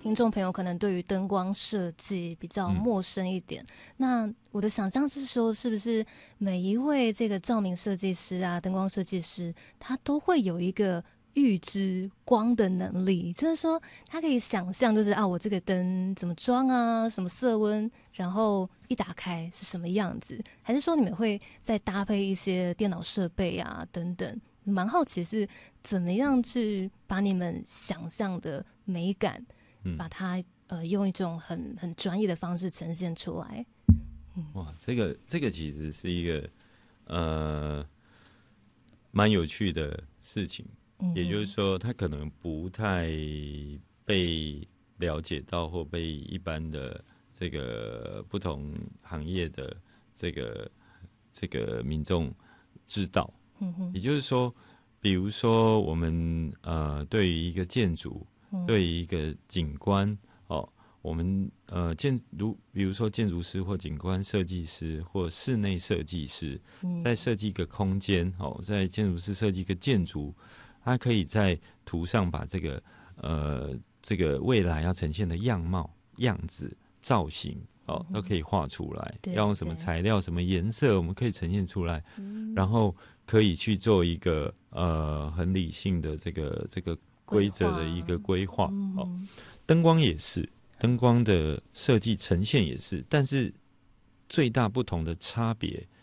听众朋友可能对于灯光设计比较陌生一点，那我的想象是说，是不是每一位这个照明设计师啊、灯光设计师，他都会有一个预知光的能力，就是说他可以想象，就是我这个灯怎么装啊，什么色温，然后一打开是什么样子，还是说你们会再搭配一些电脑设备啊等等？蛮好奇是怎么样去把你们想象的美感，把它用一种很专业的方式呈现出来。 哇，这个其实是一个蛮有趣的事情，也就是说，它可能不太被了解到，或被一般的这个不同行业的这个民众知道。也就是说，比如说我们对于一个建筑，对于一个景观我们比如说建筑师或景观设计师或室内设计师，在设计一个空间在建筑师设计一个建筑，他可以在图上把这个未来要呈现的样貌、样子、造型都可以画出来，要用什么材料、什么颜色，我们可以呈现出来，然后可以去做一个很理性的这个规则的一个规划。灯光也是，灯光的设计呈现也是，但是最大不同的差别